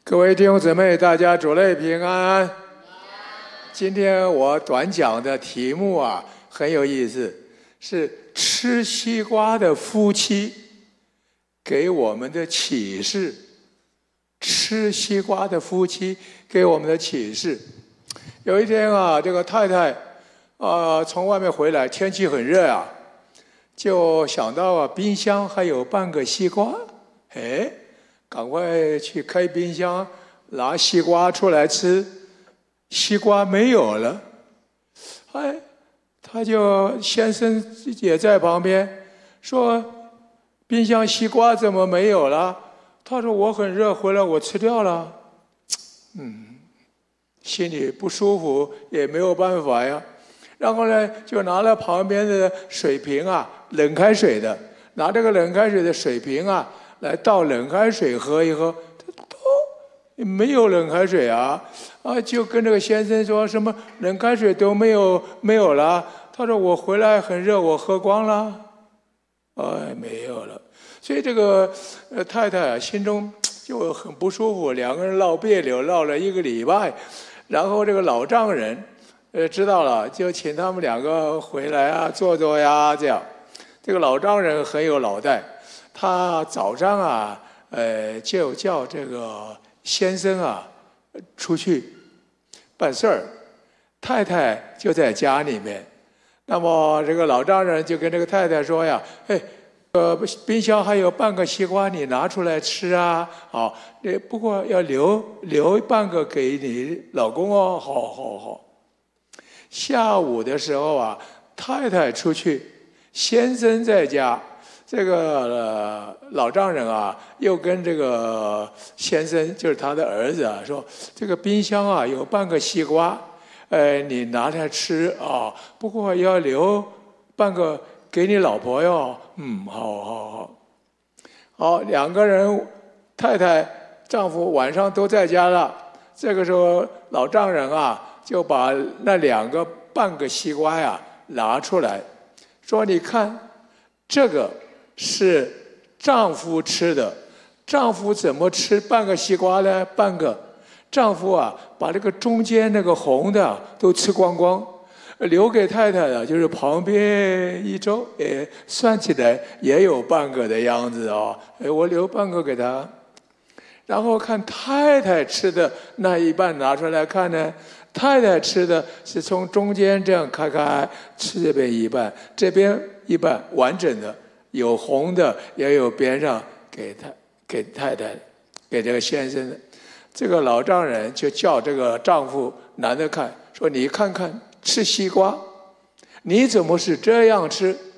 各位弟兄姊妹，大家主内平安。今天我短讲的题目很有意思，是吃西瓜的夫妻给我们的启示。吃西瓜的夫妻给我们的启示。有一天这个太太从外面回来，天气很热就想到冰箱还有半个西瓜，赶快去开冰箱拿西瓜出来吃，西瓜没有了，他就先生也在旁边说：“冰箱西瓜怎么没有了？”他说：“我很热，回来我吃掉了。”心里不舒服，也没有办法呀。然后呢，就拿了旁边的水瓶冷开水的，拿这个冷开水的水瓶来倒冷开水喝一喝，没有冷开水就跟这个先生说什么冷开水都没有了。他说：“我回来很热，我喝光了。”没有了。所以这个太太心中就很不舒服，两个人闹别扭，闹了1个礼拜。然后这个老丈人知道了，就请他们2个回来坐坐这样。这个老丈人很有脑袋，他早上就叫这个先生出去办事儿，太太就在家里面。那么这个老丈人就跟这个太太说冰箱还有半个西瓜，你拿出来吃不过要留半个给你老公哦。好。下午的时候太太出去，先生在家。这个老丈人又跟这个先生，就是他的儿子说：“这个冰箱有半个西瓜，你拿来吃不过要留半个给你老婆哟。”好，2个人，太太、丈夫晚上都在家了。这个时候，老丈人就把那2个半个西瓜拿出来，说：“你看，这个是丈夫吃的，丈夫怎么吃半个西瓜呢？半个，丈夫把这个中间那个红的都吃光光。”留给太太的就是旁边一周，算起来也有半个的样子我留半个给他。然后看太太吃的那一半拿出来看呢，太太吃的是从中间这样开吃这边一半，这边一半完整的，有红的也有边上给太太，给这个先生的。这个老丈人就叫这个丈夫男的看，说：“你看看。吃西瓜，你怎么是这样吃？